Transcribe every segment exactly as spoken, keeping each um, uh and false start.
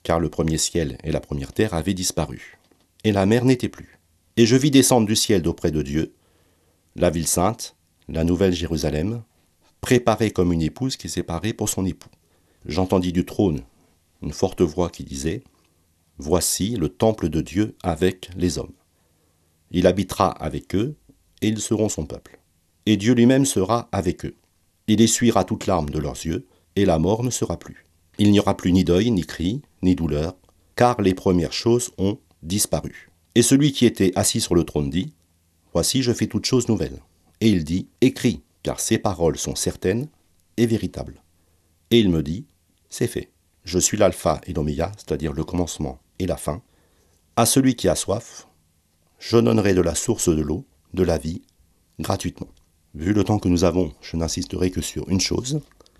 car le premier ciel et la première terre avaient disparu, et la mer n'était plus. Et je vis descendre du ciel d'auprès de Dieu la ville sainte, la nouvelle Jérusalem, préparée comme une épouse qui s'est parée pour son époux. J'entendis du trône une forte voix qui disait « Voici le temple de Dieu avec les hommes. Il habitera avec eux, et ils seront son peuple. Et Dieu lui-même sera avec eux. Il essuiera toute larme de leurs yeux, et la mort ne sera plus. Il n'y aura plus ni deuil, ni cri, ni douleur, car les premières choses ont disparu. Et celui qui était assis sur le trône dit « Voici, je fais toutes choses nouvelles. » Et il dit « Écris, car ces paroles sont certaines et véritables. » Et il me dit « C'est fait. Je suis l'alpha et l'oméga, c'est-à-dire le commencement et la fin. À celui qui a soif, je donnerai de la source de l'eau, de la vie, gratuitement. » Vu le temps que nous avons, je n'insisterai que sur une chose,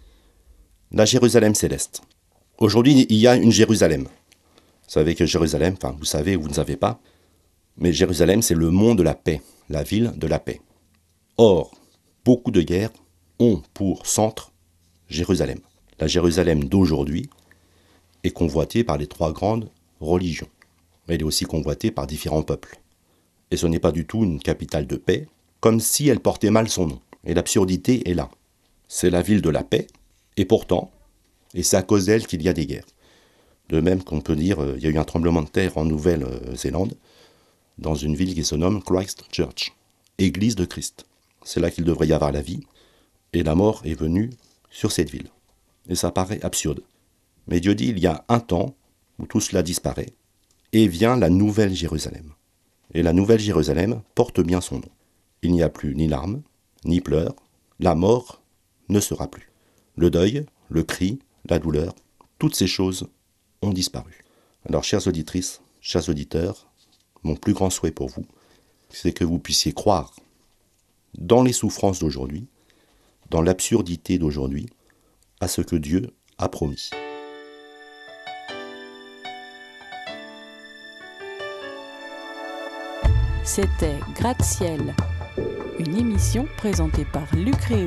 la Jérusalem céleste. Aujourd'hui, il y a une Jérusalem. Vous savez que Jérusalem, enfin vous savez ou vous ne savez pas, mais Jérusalem c'est le mont de la paix, la ville de la paix. Or, beaucoup de guerres ont pour centre Jérusalem. La Jérusalem d'aujourd'hui est convoitée par les trois grandes religions. Elle est aussi convoitée par différents peuples. Et ce n'est pas du tout une capitale de paix, comme si elle portait mal son nom. Et l'absurdité est là. C'est la ville de la paix, et pourtant, et c'est à cause d'elle qu'il y a des guerres. De même qu'on peut dire, euh, il y a eu un tremblement de terre en Nouvelle-Zélande, dans une ville qui se nomme Christchurch, Église de Christ. C'est là qu'il devrait y avoir la vie, et la mort est venue sur cette ville. Et ça paraît absurde. Mais Dieu dit, il y a un temps où tout cela disparaît, et vient la nouvelle Jérusalem. Et la nouvelle Jérusalem porte bien son nom. Il n'y a plus ni larmes, ni pleurs, la mort ne sera plus. Le deuil, le cri, la douleur, toutes ces choses ont disparu. Alors, chères auditrices, chers auditeurs, mon plus grand souhait pour vous, c'est que vous puissiez croire dans les souffrances d'aujourd'hui, dans l'absurdité d'aujourd'hui, à ce que Dieu a promis. C'était Gratte-Ciel, une émission présentée par Luc Réau.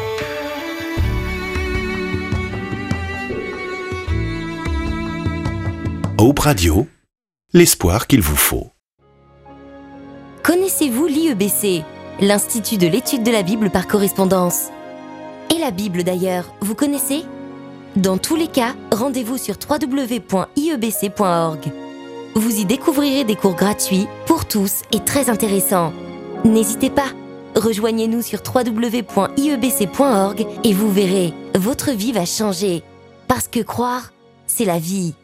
Hope Radio, l'espoir qu'il vous faut. Connaissez-vous l'I E B C, l'Institut de l'étude de la Bible par correspondance? Et la Bible d'ailleurs, vous connaissez? Dans tous les cas, rendez-vous sur w w w point i e b c point org. Vous y découvrirez des cours gratuits, pour tous et très intéressants. N'hésitez pas, rejoignez-nous sur w w w point i e b c point org et vous verrez, votre vie va changer. Parce que croire, c'est la vie.